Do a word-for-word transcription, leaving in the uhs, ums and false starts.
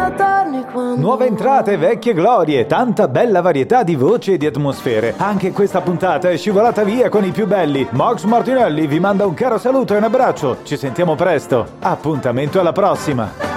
torni quando Nuove entrate, vecchie glorie, tanta bella varietà di voci e di atmosfere. Anche questa puntata è scivolata via con i più belli. Max Martinelli vi manda un caro saluto e un abbraccio. Ci sentiamo presto. Appuntamento alla prossima.